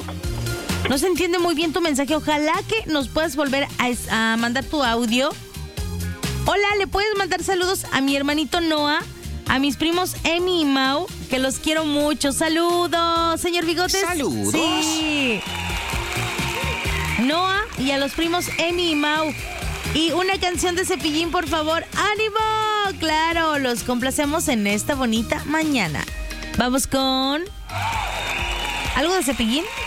No se entiende muy bien tu mensaje. Ojalá que nos puedas volver a mandar tu audio. Hola, ¿le puedes mandar saludos a mi hermanito Noah? A mis primos Emi y Mau, que los quiero mucho. ¡Saludos, señor Bigotes! ¡Saludos! Sí. Noah y a los primos Emi y Mau. Y una canción de Cepillín, por favor. ¡Ánimo! Claro, los complacemos en esta bonita mañana. Vamos con... ¿algo de Cepillín?